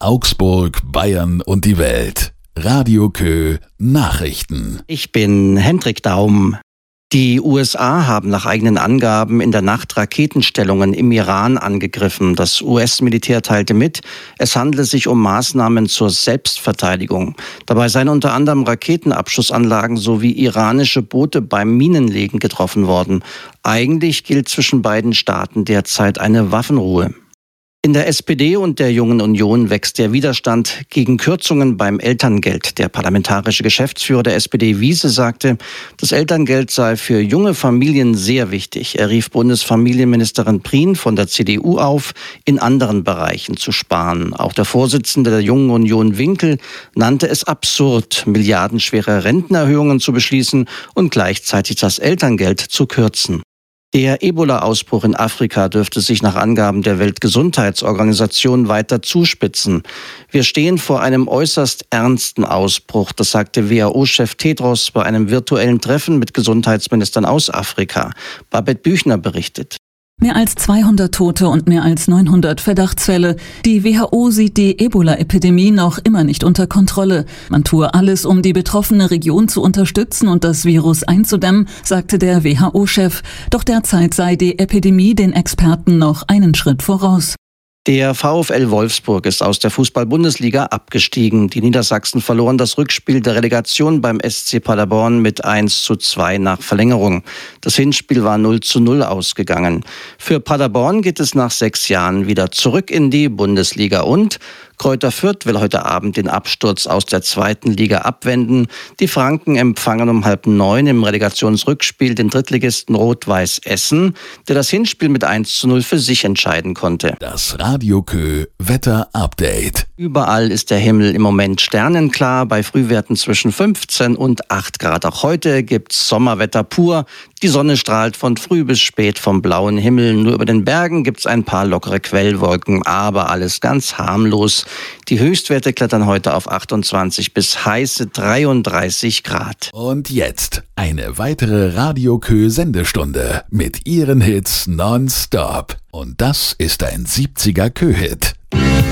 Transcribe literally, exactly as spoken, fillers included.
Augsburg, Bayern und die Welt. Radio Kö Nachrichten. Ich bin Hendrik Daum. Die U S A haben nach eigenen Angaben in der Nacht Raketenstellungen im Iran angegriffen. Das U S-Militär teilte mit, es handele sich um Maßnahmen zur Selbstverteidigung. Dabei seien unter anderem Raketenabschussanlagen sowie iranische Boote beim Minenlegen getroffen worden. Eigentlich gilt zwischen beiden Staaten derzeit eine Waffenruhe. In der S P D und der Jungen Union wächst der Widerstand gegen Kürzungen beim Elterngeld. Der parlamentarische Geschäftsführer der S P D, Wiese, sagte, das Elterngeld sei für junge Familien sehr wichtig. Er rief Bundesfamilienministerin Prien von der C D U auf, in anderen Bereichen zu sparen. Auch der Vorsitzende der Jungen Union, Winkel, nannte es absurd, milliardenschwere Rentenerhöhungen zu beschließen und gleichzeitig das Elterngeld zu kürzen. Der Ebola-Ausbruch in Afrika dürfte sich nach Angaben der Weltgesundheitsorganisation weiter zuspitzen. Wir stehen vor einem äußerst ernsten Ausbruch, das sagte W H O-Chef Tedros bei einem virtuellen Treffen mit Gesundheitsministern aus Afrika. Babette Büchner berichtet. Mehr als zweihundert Tote und mehr als neunhundert Verdachtsfälle. Die W H O sieht die Ebola-Epidemie noch immer nicht unter Kontrolle. Man tue alles, um die betroffene Region zu unterstützen und das Virus einzudämmen, sagte der W H O-Chef. Doch derzeit sei die Epidemie den Experten noch einen Schritt voraus. Der VfL Wolfsburg ist aus der Fußball-Bundesliga abgestiegen. Die Niedersachsen verloren das Rückspiel der Relegation beim S C Paderborn mit eins zu zwei nach Verlängerung. Das Hinspiel war null zu null ausgegangen. Für Paderborn geht es nach sechs Jahren wieder zurück in die Bundesliga und Kräuter Fürth will heute Abend den Absturz aus der zweiten Liga abwenden. Die Franken empfangen um halb neun im Relegationsrückspiel den Drittligisten Rot-Weiß Essen, der das Hinspiel mit eins zu null für sich entscheiden konnte. Das Radio Kö Wetter Update. Überall ist der Himmel im Moment sternenklar, bei Frühwerten zwischen fünfzehn und acht Grad. Auch heute gibt's Sommerwetter pur. Die Sonne strahlt von früh bis spät vom blauen Himmel. Nur über den Bergen gibt's ein paar lockere Quellwolken, aber alles ganz harmlos. Die Höchstwerte klettern heute auf achtundzwanzig bis heiße dreiunddreißig Grad. Und jetzt eine weitere Radio Kö Sendestunde mit ihren Hits nonstop. Und das ist ein siebziger Kö-Hit.